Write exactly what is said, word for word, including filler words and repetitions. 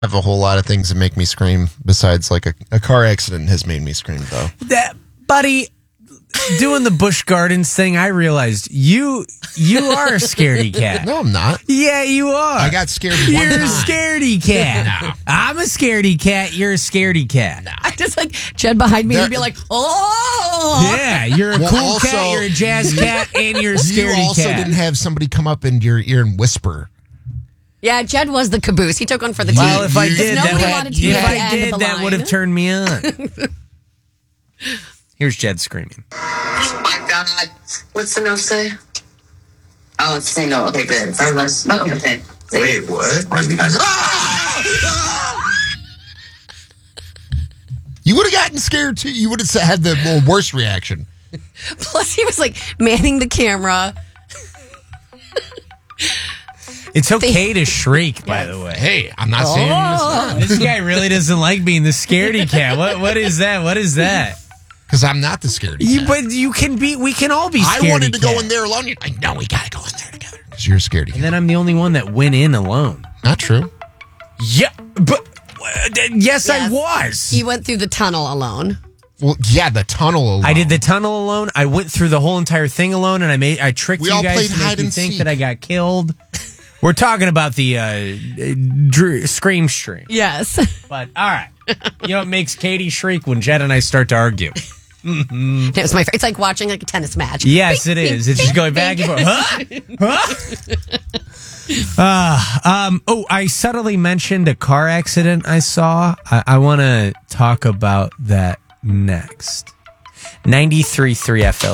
have a whole lot of things that make me scream besides like a, a car accident has made me scream though. That, buddy, doing the Busch Gardens thing, I realized you you are a scaredy cat. No, I'm not. Yeah, you are. I got scared one You're time. a scaredy cat. No. I'm a scaredy cat. You're a scaredy cat. I just like Jed behind me There- and be like, oh. Yeah, you're a Well, cool also- cat, you're a jazz cat, and you're a scaredy You also cat. didn't have somebody come up into your ear and whisper. Yeah, Jed was the caboose. He took one for the team. Well, if I You- did, Nobody that, wanted would, to be if at the I end did, of the that line. would have turned me on. Here's Jed screaming. Oh my God. What's the note say? Oh, it's saying no. Okay, good. Very nice. Okay. Wait, what? You would have gotten scared too. You would have had the more worst reaction. Plus, he was like manning the camera. It's okay to shriek, by the way. Hey, I'm not saying Oh. it's This guy really doesn't like being the scaredy cat. What what is that? What is that? because I'm not the scaredy You, cat. but you can be. We can all be. Scaredy I wanted to cat. go in there alone. You're like, no, we got to go in there together because you're a scaredy and cat. then I'm the only one that went in alone. Not true. Yeah, but uh, yes, I Yes. was. He went through the tunnel alone. Well, yeah, the tunnel alone. I did the tunnel alone. I went through the whole entire thing alone, and I made I tricked We you all guys played to make hide you and think seek. that I got killed. We're talking about the uh, Drew, scream stream, Yes. but all right. You know what makes Katie shriek when Jed and I start to argue? It was my. It's like watching like a tennis match. Yes, Bing, it is. bing, It's just bing, going back bing. and forth. Huh? Huh? Uh, um, oh, I subtly mentioned a car accident I saw. I, I want to talk about that next. ninety-three point three F L